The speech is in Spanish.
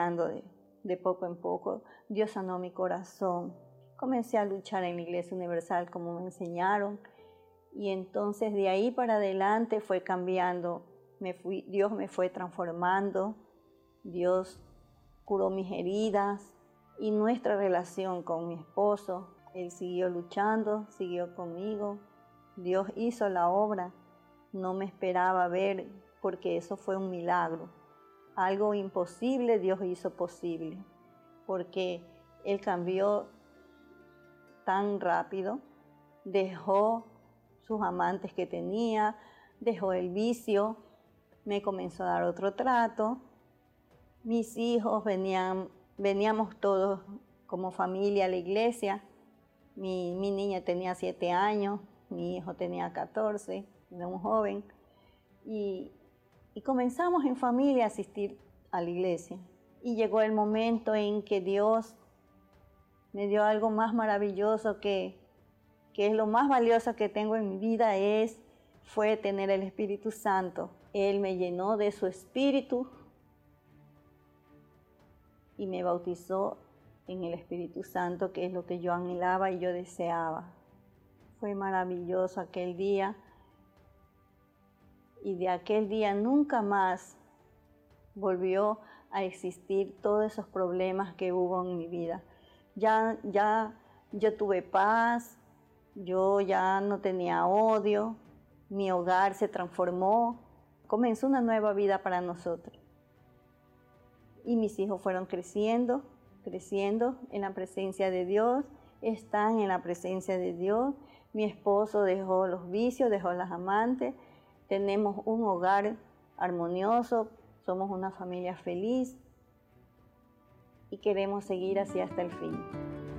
cambiando de poco en poco. Dios sanó mi corazón. Comencé a luchar en la Iglesia Universal como me enseñaron. Y entonces de ahí para adelante fue cambiando. Dios me fue transformando. Dios curó mis heridas. Y nuestra relación con mi esposo, él siguió luchando, siguió conmigo. Dios hizo la obra. No me esperaba ver, porque eso fue un milagro. Algo imposible Dios hizo posible, porque Él cambió tan rápido, dejó sus amantes que tenía, dejó el vicio, me comenzó a dar otro trato. Mis hijos veníamos todos como familia a la iglesia. Mi niña tenía 7 años, mi hijo tenía 14, era un joven. Y comenzamos en familia a asistir a la iglesia. Y llegó el momento en que Dios me dio algo más maravilloso, que es lo más valioso que tengo en mi vida, fue tener el Espíritu Santo. Él me llenó de su Espíritu y me bautizó en el Espíritu Santo, que es lo que yo anhelaba y yo deseaba. Fue maravilloso aquel día. Y de aquel día nunca más volvió a existir todos esos problemas que hubo en mi vida. Ya yo tuve paz, yo ya no tenía odio, mi hogar se transformó, comenzó una nueva vida para nosotros. Y mis hijos fueron creciendo en la presencia de Dios, están en la presencia de Dios. Mi esposo dejó los vicios, dejó las amantes. Tenemos un hogar armonioso, somos una familia feliz y queremos seguir así hasta el fin.